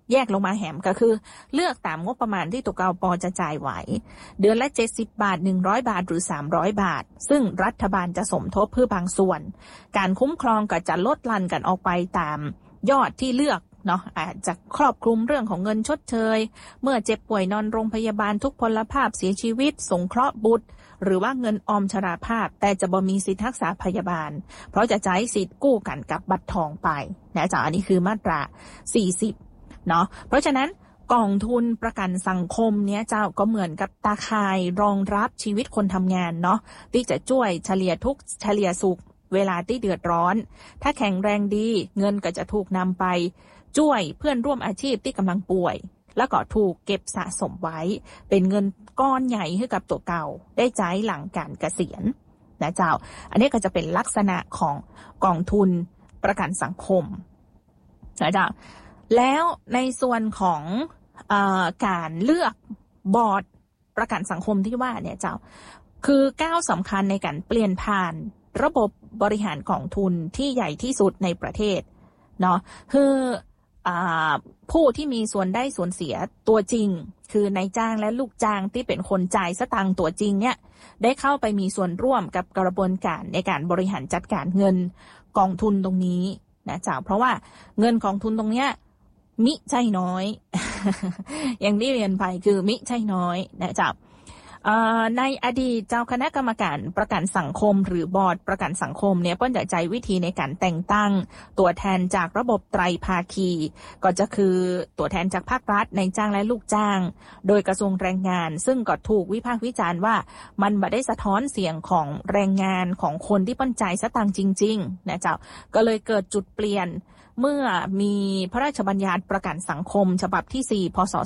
แยกลงมาแหมก็คือเลือกตามงบประมาณที่ตัวเกาปอจะจ่ายไหวเดือนละ70 บาท100 บาทหรือ300 บาทซึ่งรัฐบาลจะสมทบเพื่อบางส่วนการคุ้มครองก็จะลดลั่นกันออกไปตามยอดที่เลือกเนาะอาจจะครอบคลุมเรื่องของเงินชดเชยเมื่อเจ็บป่วยนอนโรงพยาบาลทุกพลภาพเสียชีวิตสงเคราะห์บุตรหรือว่าเงินออมชราภาพแต่จะบ่มีสิทธิรักษาพยาบาลเพราะจะใช้สิทธิ์กู้กันกับบัตรทองไปนะจ๊ะอันนี้คือมาตรา40เนาะเพราะฉะนั้นกองทุนประกันสังคมเนี้ยเจ้าก็เหมือนกับตาข่ายรองรับชีวิตคนทำงานเนาะที่จะช่วยเฉลี่ยทุกข์เฉลี่ยสุขเวลาที่เดือดร้อนถ้าแข็งแรงดีเงินก็จะถูกนำไปช่วยเพื่อนร่วมอาชีพที่กำลังป่วยแล้วก็ถูกเก็บสะสมไว้เป็นเงินก้อนใหญ่ให้กับตัวเก่าได้ใช้หลังการเกษียณนะเจ้าอันนี้ก็จะเป็นลักษณะของกองทุนประกันสังคมนะเจ้าแล้วในส่วนของการเลือกบอร์ดประกันสังคมที่ว่าเนี่ยเจ้าคือก้าวสำคัญในการเปลี่ยนผ่านระบบบริหารกองทุนที่ใหญ่ที่สุดในประเทศเนาะคือผู้ที่มีส่วนได้ส่วนเสียตัวจริงคือนายจ้างและลูกจ้างที่เป็นคนจ่ายสตางค์ตัวจริงเนี่ยได้เข้าไปมีส่วนร่วมกับกระบวนการในการบริหารจัดการเงินกองทุนตรงนี้นะจ๊ะเพราะว่าเงินกองทุนตรงเนี้ยมิใช่น้อย อย่างที่เรียนไปคือมิใช่น้อยนะจ๊ะในอดีตเจ้าคณะกรรมการประกันสังคมหรือบอร์ดประกันสังคมเนี่ยเปิ้ลจะใช้วิธีในการแต่งตั้งตัวแทนจากระบบไตรภาคีก็จะคือตัวแทนจากภาครัฐนายจ้างและลูกจ้างโดยกระทรวงแรงงานซึ่งก็ถูกวิพากษ์วิจารณ์ว่ามันไม่ได้สะท้อนเสียงของแรงงานของคนที่เปิ้ลจ่ายสตางค์จริงๆนะเจ้าก็เลยเกิดจุดเปลี่ยนเมื่อมีพระราชบัญญัติประกันสังคมฉบับที่4พศ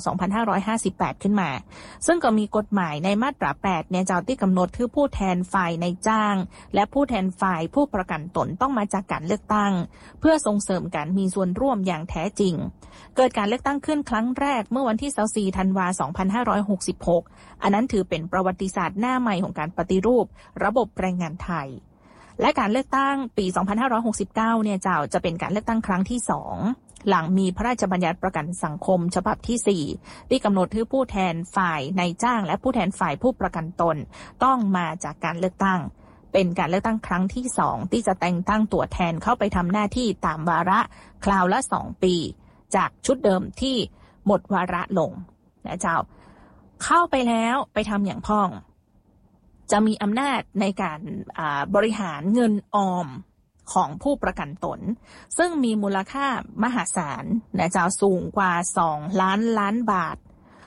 2558ขึ้นมาซึ่งก็มีกฎหมายในมาตรา8เนี่ยเจ้าที่กำหนดคือผู้แทนฝ่ายนายจ้างและผู้แทนฝ่ายผู้ประกันตนต้องมาจากการเลือกตั้งเพื่อส่งเสริมการมีส่วนร่วมอย่างแท้จริงเกิดการเลือกตั้งขึ้นครั้งแรกเมื่อวันที่24ธันวาคม2566อันนั้นถือเป็นประวัติศาสตร์หน้าใหม่ของการปฏิรูประบบแรงงานไทยและการเลือกตั้งปี2569เนี่ยจะเป็นการเลือกตั้งครั้งที่2หลังมีพระราชบัญญัติประกันสังคมฉบับที่4ที่กำหนดให้ผู้แทนฝ่ายนายจ้างและผู้แทนฝ่ายผู้ประกันตนต้องมาจากการเลือกตั้งเป็นการเลือกตั้งครั้งที่2ที่จะแต่งตั้งตัวแทนเข้าไปทำหน้าที่ตามวาระคราวละ2ปีจากชุดเดิมที่หมดวาระลงนะเจ้าเข้าไปแล้วไปทำอย่างพ่องจะมีอำนาจในการบริหารเงินออมของผู้ประกันตนซึ่งมีมูลค่ามหาศาลนะเจ้าสูงกว่า2 ล้านบาท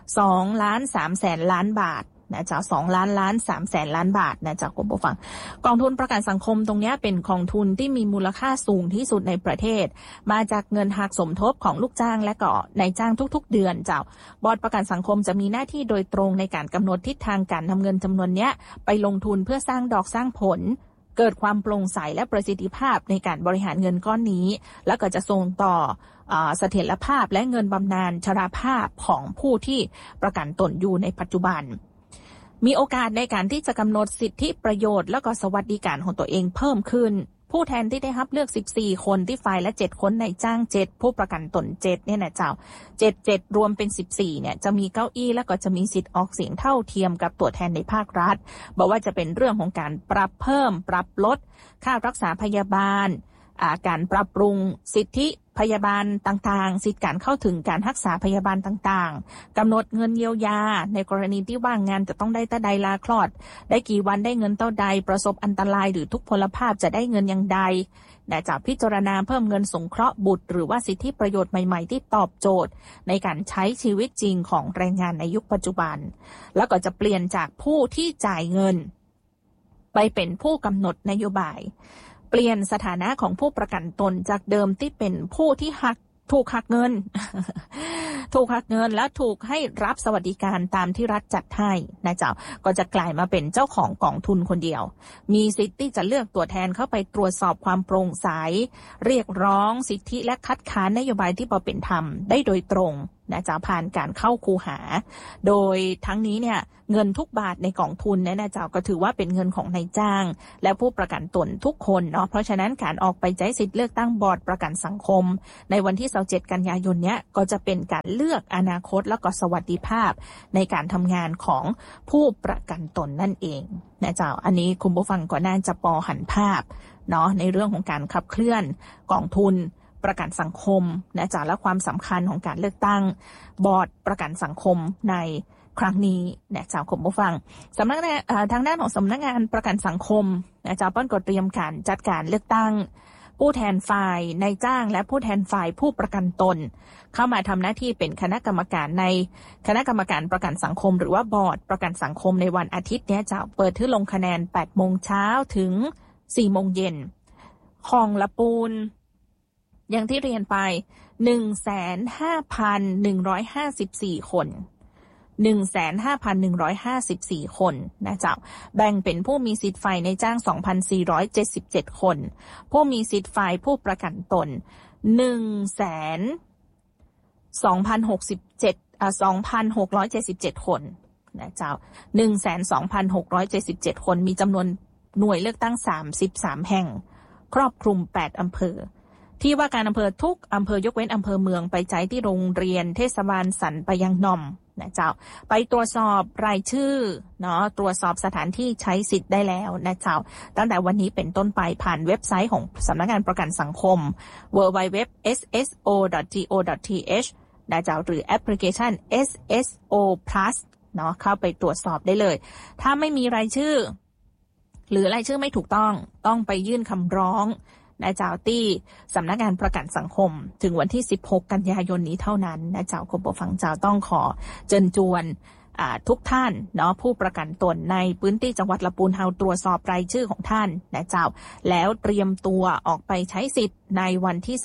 2 ล้าน3แสนล้านบาทนะเจ้า2 ล้าน3แสนล้านบาทนะเจ้าคุณผู้ฟังกองทุนประกันสังคมตรงนี้เป็นกองทุนที่มีมูลค่าสูงที่สุดในประเทศมาจากเงินหักสมทบของลูกจ้างและก็นายจ้างทุกๆเดือนเจ้าบอร์ดประกันสังคมจะมีหน้าที่โดยตรงในการกำหนดทิศทางการทำเงินจำนวนนี้ไปลงทุนเพื่อสร้างดอกสร้างผลเกิดความโปร่งใสและประสิทธิภาพในการบริหารเงินก้อนนี้แล้วก็จะส่งต่อเสถียรภาพและเงินบำนาญชราภาพของผู้ที่ประกันตนอยู่ในปัจจุบันมีโอกาสในการที่จะกำหนดสิทธิประโยชน์และก็สวัสดิการของตัวเองเพิ่มขึ้นผู้แทนที่ได้รับเลือก14คนที่ฝ่ายละ7คนนายจ้าง7ผู้ประกันตน7เนี่ยนะเจ้า7รวมเป็น14เนี่ยจะมีเก้าอี้แล้วก็จะมีสิทธิ์ออกเสียงเท่าเทียมกับตัวแทนในภาครัฐบอกว่าจะเป็นเรื่องของการปรับเพิ่มปรับลดค่ารักษาพยาบาลการปรับปรุงสิทธิพยาบาลต่างๆสิทธิการเข้าถึงการรักษาพยาบาลต่างๆกำหนดเงินเยียวยาในกรณีที่ว่างงานจะต้องได้เท่าใดลาคลอดได้กี่วันได้เงินเท่าใดประสบอันตรายหรือทุกพลภาพจะได้เงินอย่างใดแต่จะพิจารณาเพิ่มเงินสงเคราะห์บุตรหรือว่าสิทธิประโยชน์ใหม่ๆที่ตอบโจทย์ในการใช้ชีวิตจริงของแรงงานในยุคปัจจุบันแล้วก็จะเปลี่ยนจากผู้ที่จ่ายเงินไปเป็นผู้กำหนดนโยบายเปลี่ยนสถานะของผู้ประกันตนจากเดิมที่เป็นผู้ที่ถูกหักเงิน ถูกหักเงินแล้วถูกให้รับสวัสดิการตามที่รัฐจัดให้นะเจ้าก็จะกลายมาเป็นเจ้าของกองทุนคนเดียวมีสิทธิ์ที่จะเลือกตัวแทนเข้าไปตรวจสอบความโปร่งใสเรียกร้องสิทธิและคัดค้านนโยบายที่บ่เป็นธรรมได้โดยตรงนะจะผ่านการเข้าคูหาโดยทั้งนี้เนี่ยเงินทุกบาทในกองทุนเนี่ยนะเจ้าก็ถือว่าเป็นเงินของนายจ้างและผู้ประกันตนทุกคนเนาะเพราะฉะนั้นการออกไปใช้สิทธิ์เลือกตั้งบอร์ดประกันสังคมในวันที่27กันยายนเนี้ยก็จะเป็นการเลือกอนาคตและก็สวัสดิภาพในการทำงานของผู้ประกันตนนั่นเองนะเจ้าอันนี้คุณผู้ฟังก็น่าจะพอหันภาพเนาะในเรื่องของการขับเคลื่อนกองทุนประกันสังคมนะจ๊ะและความสำคัญของการเลือกตั้งบอร์ดประกันสังคมในครั้งนี้นะจ๊ะคุณผู้ฟังสำนักงานทางด้านของสำนักงานประกันสังคมนะจ๊ะป้อนก็เตรียมการจัดการเลือกตั้งผู้แทนฝ่ายนายจ้างและผู้แทนฝ่ายผู้ประกันตนเข้ามาทำหน้าที่เป็นคณะกรรมการในคณะกรรมการประกันสังคมหรือว่าบอร์ดประกันสังคมในวันอาทิตย์นี้จะเปิดที่ลงคะแนน 8 โมงเช้าถึง 4 โมงเย็นคลองละปูนอย่างที่เรียนไป 15,154 คน 15,154 คนนะเจ้าแบ่งเป็นผู้มีสิทธิ์ฝ่ายนายจ้าง 2,477 คนผู้มีสิทธิ์ฝ่ายผู้ประกันตน 2,677 คนนะเจ้า 12,677 คนมีจำนวนหน่วยเลือกตั้ง33แห่งครอบคลุม8อำเภอที่ว่าการอำเภอทุกอำเภอยกเว้นอำเภอเมืองไปใช้ที่โรงเรียนเทศบาลสันปะยังนอมนะเจ้าไปตรวจสอบรายชื่อเนาะตรวจสอบสถานที่ใช้สิทธิ์ได้แล้วนะเจ้าตั้งแต่วันนี้เป็นต้นไปผ่านเว็บไซต์ของสำนักงานประกันสังคม www.sso.go.th นะเจ้าหรือแอปพลิเคชัน SSO Plus เนาะเข้าไปตรวจสอบได้เลยถ้าไม่มีรายชื่อหรือรายชื่อไม่ถูกต้องไปยื่นคำร้องนะเจ้าที่สำนักงานประกันสังคมถึงวันที่16กันยายนนี้เท่านั้นนะเจ้าคุณผู้ฟังเจ้าต้องขอเชิญชวนทุกท่านเนาะผู้ประกันตนในพื้นที่จังหวัดลำพูนเฮาตรวจสอบรายชื่อของท่านนะเจ้าแล้วเตรียมตัวออกไปใช้สิทธิ์ในวันที่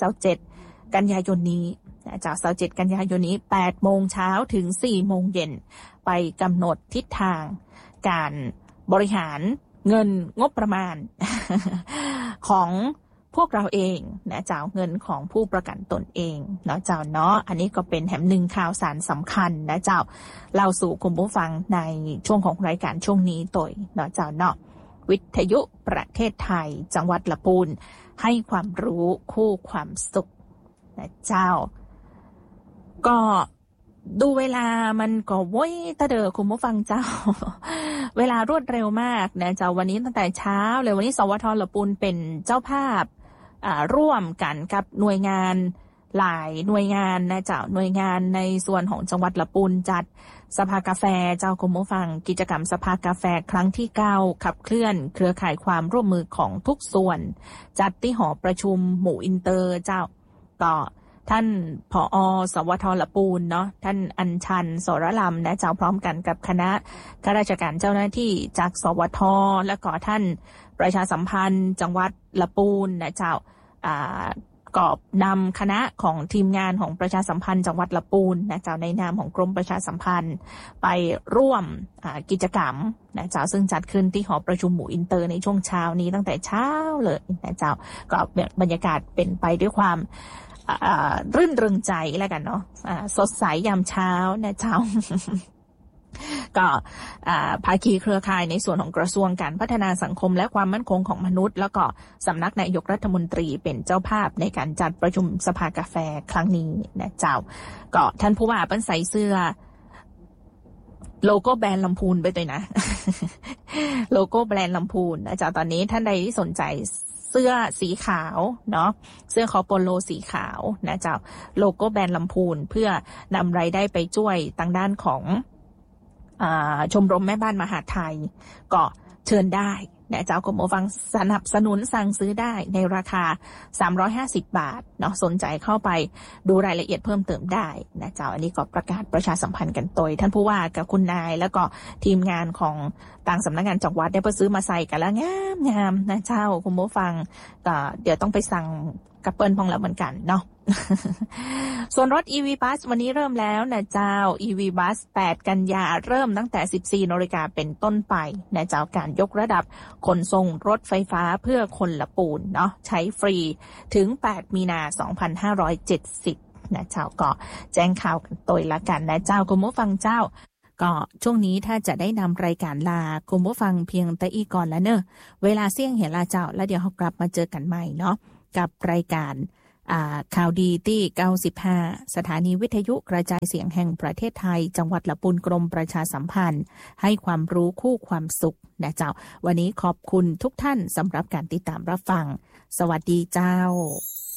27กันยายนนี้นะเจ้า27กันยายนนี้ 8 โมงเช้าถึง 4 โมงเย็นไปกำหนดทิศทางการบริหารเงินงบประมาณ ของพวกเราเองนะเจ้าเงินของผู้ประกันตนเองเนาะเจ้าเนาะอันนี้ก็เป็นแถมหนึ่งข่าวสารสำคัญนะเจ้าเราสู่คุณผู้ฟังในช่วงของรายการช่วงนี้ตัวเนาะเจ้าเนาะวิทยุประเทศไทยจังหวัดลำพูนให้ความรู้คู่ความสุขนะเจ้าก็ดูเวลามันก็ว้ยตะเดอคุณผู้ฟังเจ้า เวลารวดเร็วมากนะเจ้าวันนี้ตั้งแต่เช้าเลยวันนี้สวท.ลำพูนเป็นเจ้าภาพร่วมกันกับหน่วยงานหลายหน่วยงานนะเจ้าหน่วยงานในส่วนของจังหวัดลำพูนจัดสภากาแฟเจ้าคุณผู้ฟังกิจกรรมสภากาแฟครั้งที่9ขับเคลื่อนเครือข่ายความร่วมมือของทุกส่วนจัดที่หอประชุมหมู่อินเตอร์เจ้าก็ท่านผอ.สวท.ลำพูนเนาะท่านอัญชันโสรลำนะเจ้าพร้อมกันกับคณะข้าราชการเจ้าหน้าที่จากสวท.และก็ท่านประชาสัมพันธ์จังหวัดลำพูนนะเจ้ากอบนำคณะของทีมงานของประชาสัมพันธ์จังหวัดลำพูนนะเจ้าในนามของกรมประชาสัมพันธ์ไปร่วมกิจกรรมนะเจ้าซึ่งจัดขึ้นที่หอประชุมหมู่อินเตอร์ในช่วงเช้านี้ตั้งแต่เช้าเลยนะเจ้าก็บรรยากาศเป็นไปด้วยความรื่นเริงใจแล้วกันเนาะสดใสยามเช้านะเจ้า ก็ภาคีเครือข่ายในส่วนของกระทรวงการพัฒนาสังคมและความมั่นคงของมนุษย์แล้วก็สำนักนายกรัฐมนตรีเป็นเจ้าภาพในการจัดประชุมสภากาแฟครั้งนี้นะเจ้าก็ท่านผู้ว่าเปิ้นใส่เสื้อโลโก้แบรนด์ลำพูนไปด้วยนะ โลโก้แบรนด์ลำพูนนะเจ้าตอนนี้ท่านใดที่สนใจเสื้อสีขาวเนาะเสื้อคอโปโลสีขาวนะเจ้าโลโก้แบรนด์ลำพูนเพื่อนำรายได้ไปช่วยทางด้านของชมรมแม่บ้านมหาดไทยก็เชิญได้นะเจ้าคุณผู้ฟังสนับสนุนสั่งซื้อได้ในราคา350 บาทเนาะสนใจเข้าไปดูรายละเอียดเพิ่มเติมได้นะเจ้าอันนี้ก็ประกาศประชาสัมพันธ์กันโดยท่านผู้ว่ากับคุณนายแล้วก็ทีมงานของต่างสำนักงานจังหวัดได้ไปซื้อมาใส่กันแล้วงามนะเจ้าคุณผู้ฟังก็เดี๋ยวต้องไปสั่งกับเปิ้ลพองแล้วเหมือนกันเนาะ ส่วนรถ EV Bus วันนี้เริ่มแล้วนะเจ้า EV Bus 8 กันยาเริ่มตั้งแต่ 14 น.เป็นต้นไปนะเจ้าการยกระดับขนส่งรถไฟฟ้าเพื่อคนละปูนเนาะใช้ฟรีถึง 8 มีนา 2570 นะเจ้าก็แจ้งข่าวกันตัวละกันนะเจ้าคุณผู้ฟังเจ้าก็ช่วงนี้ถ้าจะได้นำรายการลาคุณผู้ฟังเพียงแต่อีก่อนแล้วเนอะเวลาเสี่ยงเห็นลาเจ้าแล้วเดี๋ยวเรากลับมาเจอกันใหม่เนาะกับรายการข่าวดีที่95สถานีวิทยุกระจายเสียงแห่งประเทศไทยจังหวัดลำพูนกรมประชาสัมพันธ์ให้ความรู้คู่ความสุขนะเจ้าวันนี้ขอบคุณทุกท่านสำหรับการติดตามรับฟังสวัสดีเจ้า